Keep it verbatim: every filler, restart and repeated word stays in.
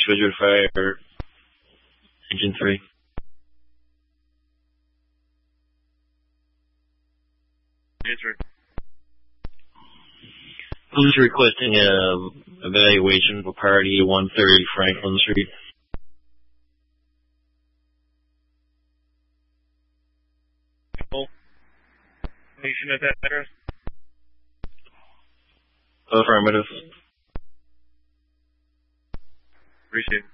Scheduled fire, engine three. Answer. Who's requesting a evaluation for party one thirty Franklin Street? Nation at that address? Affirmative. Appreciate it.